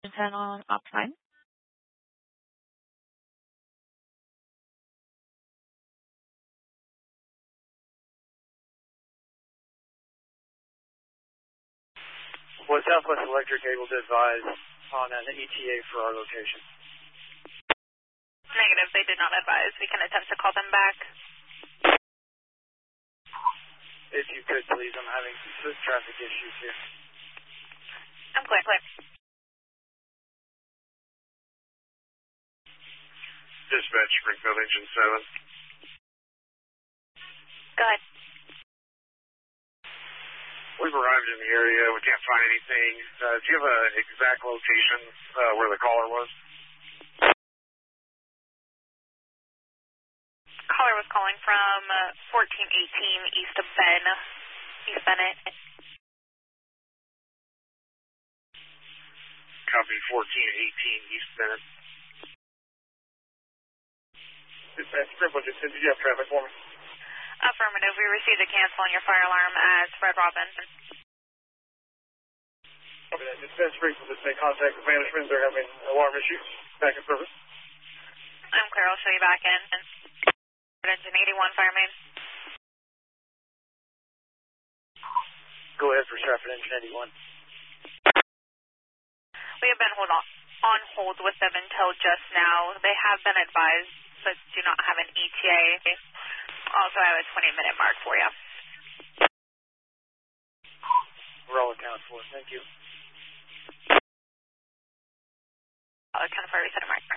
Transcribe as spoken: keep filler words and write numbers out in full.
ten on op nine. Was Southwest Electric able to advise on an E T A for our location? Negative, they did not advise. We can attempt to call them back. If you could, please. I'm having some traffic issues here. I'm clear, clear. Dispatch, Springfield Engine seven. Go ahead. We've arrived in the area. We can't find anything. Uh, do you have an exact location uh, where the caller was? Caller was calling from uh, fourteen eighteen east of Ben, East Bennett. Copy fourteen eighteen East Bennett. Dispatch, Springfield, did you have traffic for me? Affirmative. We received a cancel on your fire alarm as Fred Robinson. Okay, Dispatch, Springfield, just make contact with management. They're having alarm issues. Back in service. I'm clear. I'll show you back in. Engine eighty-one, fire main. Go ahead for Stratford Engine eighty-one. We have been hold on, on hold with them until just now. They have been advised, but do not have an E T A. Also, I have a twenty minute mark for you. We're all accounted for. Thank you. I'll account for every set of mark.